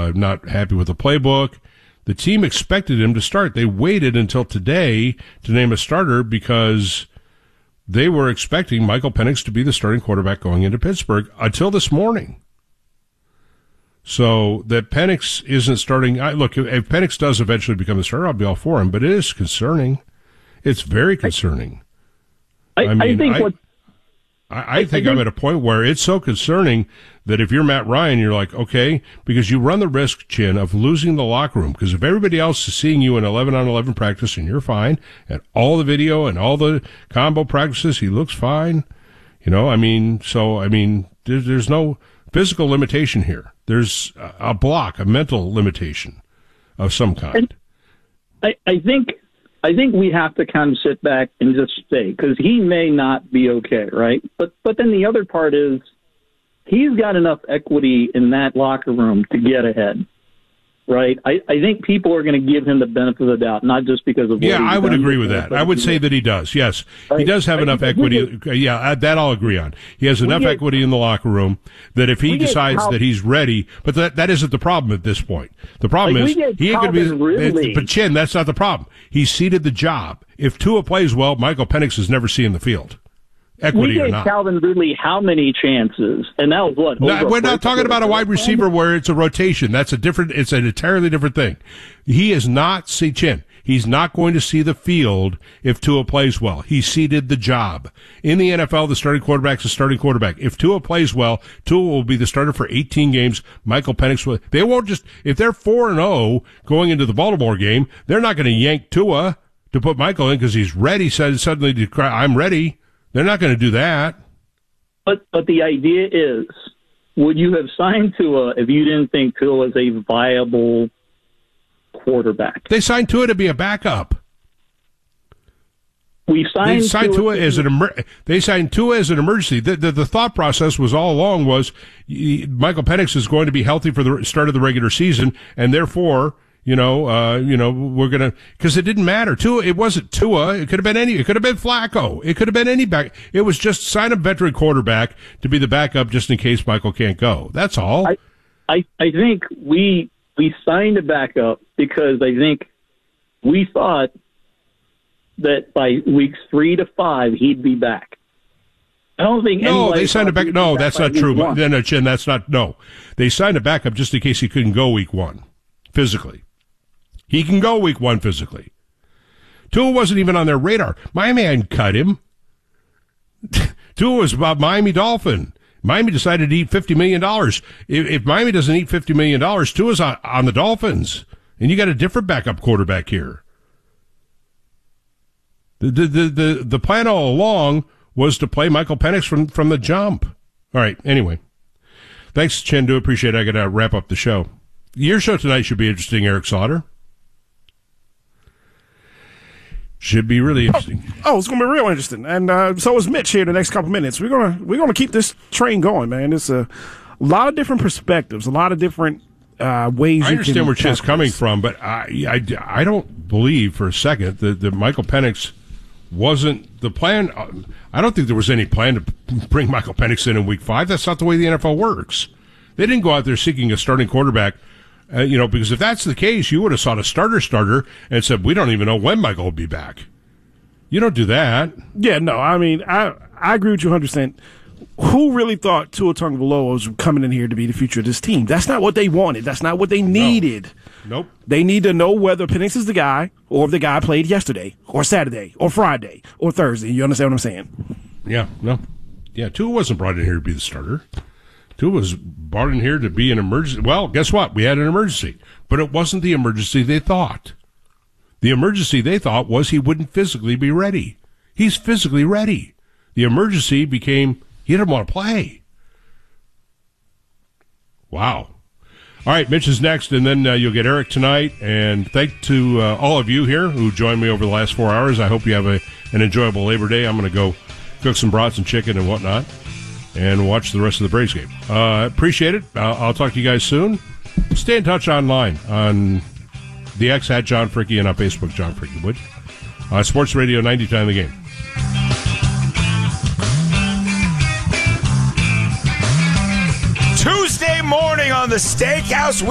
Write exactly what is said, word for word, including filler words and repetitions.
uh, not happy with the playbook. The team expected him to start. They waited until today to name a starter because they were expecting Michael Penix to be the starting quarterback going into Pittsburgh until this morning. So that Penix isn't starting. I, look, if Penix does eventually become the starter, I'll be all for him. But it is concerning. It's very concerning. I, I, mean, I think I, what I, I think, I think I'm at a point where it's so concerning that if you're Matt Ryan, you're like, okay, because you run the risk, Chin, of losing the locker room. Because if everybody else is seeing you in eleven on eleven practice and you're fine, and all the video and all the combo practices, he looks fine. You know, I mean, so, I mean, there's, there's no physical limitation here. There's a block, a mental limitation of some kind. I, I think I think we have to kind of sit back and just say, because he may not be okay, right? But but then the other part is he's got enough equity in that locker room to get ahead, right? I, I think people are going to give him the benefit of the doubt, not just because of what yeah, I would done, agree with that. I would say that he does. Yes, right. He does have I enough equity. Get, yeah, that I'll agree on. He has enough get, equity in the locker room that if he decides Cal- that he's ready, but that that isn't the problem at this point. The problem like is he ain't going to be. Really. But Chin, that's not the problem. He ceded the job. If Tua plays well, Michael Penix is never seeing the field. Equity we gave or not. Calvin Ridley how many chances, and that was what? No, we're not talking about a wide receiver where it's a rotation. That's a different. It's an entirely different thing. He is not see Chin. He's not going to see the field if Tua plays well. He ceded the job. In the N F L, the starting quarterback's a starting quarterback. If Tua plays well, Tua will be the starter for eighteen games. Michael Penix will. They won't just if they're four and zero going into the Baltimore game. They're not going to yank Tua to put Michael in because he's ready. Said suddenly to cry, I'm ready. They're not going to do that. But but the idea is, would you have signed Tua if you didn't think Tua was a viable quarterback? They signed Tua to be a backup. We signed, they signed Tua, Tua as an emer- They signed Tua as an emergency. The, the, the thought process was all along was he, Michael Penix is going to be healthy for the start of the regular season, and therefore. You know, uh, you know, we're gonna because it didn't matter. Tua, it wasn't Tua. It could have been any. It could have been Flacco. It could have been any back. It was just sign a veteran quarterback to be the backup just in case Michael can't go. That's all. I, I, I think we we signed a backup because I think we thought that by weeks three to five he'd be back. I don't think. No, they signed a back. No, that's not true. Then, Chin, that's not. No, they signed a backup just in case he couldn't go week one physically. He can go week one physically. Tua wasn't even on their radar. Miami hadn't cut him. Tua was about Miami Dolphin. Miami decided to eat fifty million dollars. If, if Miami doesn't eat fifty million dollars, Tua's on, on the Dolphins. And you got a different backup quarterback here. The, the, the, the, the plan all along was to play Michael Penix from, from the jump. All right, anyway. Thanks, Chen. Do appreciate it. I got to wrap up the show. Your show tonight should be interesting, Eric Slaughter. Should be really interesting. Oh, oh it's going to be real interesting. And uh, so is Mitch here in the next couple minutes. We're going to we're gonna keep this train going, man. It's a lot of different perspectives, a lot of different uh, ways I you understand can where Chin's coming from, but I, I, I don't believe for a second that, that Michael Penix wasn't the plan. I don't think there was any plan to bring Michael Penix in in week five. That's not the way the N F L works. They didn't go out there seeking a starting quarterback. Uh, you know, because if that's the case, you would have sought a starter starter and said, we don't even know when Michael will be back. You don't do that. Yeah, no, I mean, I I agree with you one hundred percent. Who really thought Tua Tagovailoa was coming in here to be the future of this team? That's not what they wanted. That's not what they needed. No. Nope. They need to know whether Penix is the guy or if the guy played yesterday or Saturday or Friday or Thursday. You understand what I'm saying? Yeah, no. Yeah, Tua wasn't brought in here to be the starter. Tua was brought in here to be an emergency. Well, guess what? We had an emergency. But it wasn't the emergency they thought. The emergency they thought was he wouldn't physically be ready. He's physically ready. The emergency became he didn't want to play. Wow. All right, Mitch is next, and then uh, you'll get Eric tonight. And thank to uh, all of you here who joined me over the last four hours. I hope you have a, an enjoyable Labor Day. I'm going to go cook some brats and chicken and whatnot and watch the rest of the Braves game. Uh, appreciate it. Uh, I'll talk to you guys soon. Stay in touch online on the X at John Fricke and on Facebook, John Fricke Wood. Uh, Sports Radio ninety Time the Game. Tuesday morning on the Steakhouse.